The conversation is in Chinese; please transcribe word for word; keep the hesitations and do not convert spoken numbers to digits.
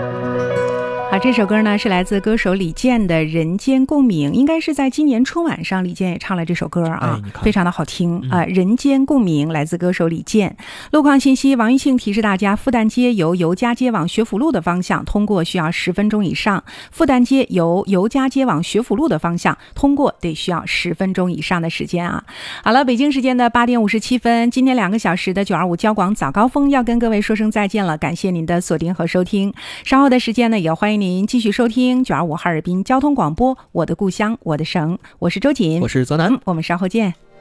好，这首歌呢是来自歌手李健的《人间共鸣》，应该是在今年春晚上李健也唱了这首歌啊， 哎、 非常的好听啊、 嗯呃！《人间共鸣》来自歌手李健。路况信息，王玉庆提示大家，复旦街由尤家街往学府路的方向通过需要十分钟以上，复旦街由尤家街往学府路的方向通过得需要十分钟以上的时间啊。好了，北京时间的八点五十七分，今天两个小时的九二五交广早高峰要跟各位说声再见了，感谢您的锁定和收听。稍后的时间呢，也欢迎您继续收听九二五哈尔滨交通广播，我的故乡我的省，我是周瑾， 我是泽南、 嗯、我们稍后见。